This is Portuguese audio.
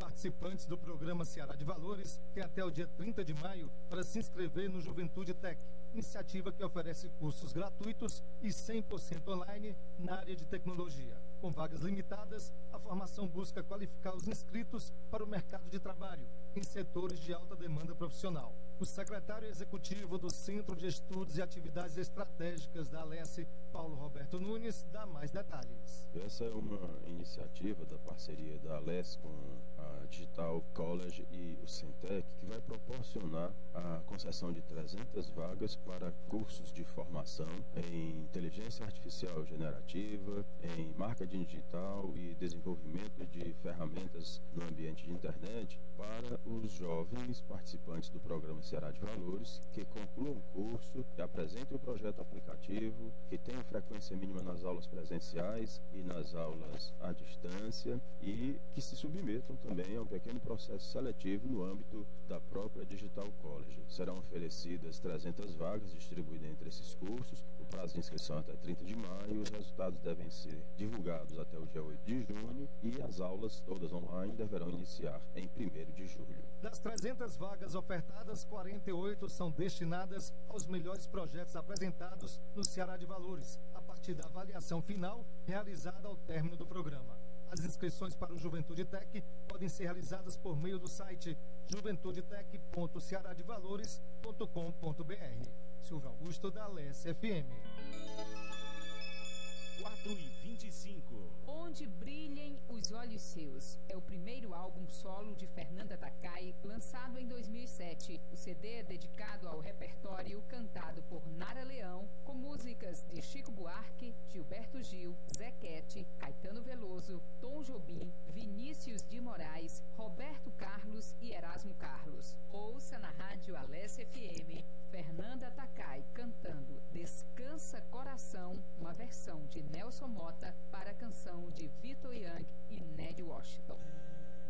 participantes do programa Ceará de Valores têm até o dia 30 de maio para se inscrever no Juventude Tech, iniciativa que oferece cursos gratuitos e 100% online na área de tecnologia. Com vagas limitadas, a formação busca qualificar os inscritos para o mercado de trabalho em setores de alta demanda profissional. O secretário executivo do Centro de Estudos e Atividades Estratégicas da Alesse, Paulo Roberto Nunes, dá mais detalhes. Essa é uma iniciativa da parceria da Alesse com a Digital College e o Centec, que vai proporcionar a concessão de 300 vagas para cursos de formação em inteligência artificial generativa, em marketing digital e desenvolvimento de ferramentas no ambiente de internet para os jovens participantes do programa Ceará de Valores, que concluam o curso, que apresentem o projeto aplicativo, que tenham frequência mínima nas aulas presenciais e nas aulas à distância e que se submetam também a um pequeno processo seletivo no âmbito da própria Digital College. Serão oferecidas 300 vagas distribuídas entre esses cursos. O prazo de inscrição é até 30 de maio, os resultados devem ser divulgados até o dia 8 de junho e as aulas todas online deverão iniciar em 1º de julho. Das 300 vagas ofertadas, 48 são destinadas aos melhores projetos apresentados no Ceará de Valores, a partir da avaliação final realizada ao término do programa. As inscrições para o Juventude Tech podem ser realizadas por meio do site juventudetech.cearadevalores.com.br. Silvio Augusto, da Alesse FM. 4h25. Onde brilhem os olhos seus. É o primeiro álbum solo de Fernanda Takai, lançado em 2007. O CD é dedicado ao repertório cantado por Nara Leão, com músicas de Chico Buarque, Gilberto Gil, Zequete, Caetano Veloso, Tom Jobim, Vinícius de Moraes